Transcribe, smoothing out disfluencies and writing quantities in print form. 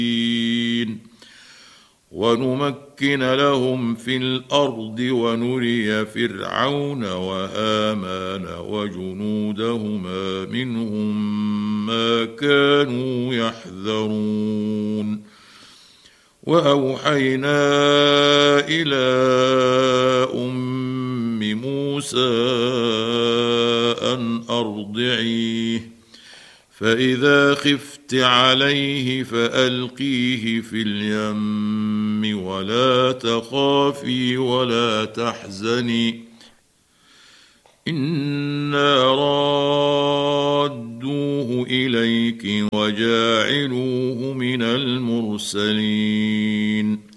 ونمكن لهم في الأرض ونري فرعون وهامان وجنودهما منهم ما كانوا يحذرون وأوحينا إلى أم موسى أن أرضعيه فإذا خفت عليه فألقيه في اليم ولا تخافي ولا تحزني إنا رادوه إليك وجاعلوه من المرسلين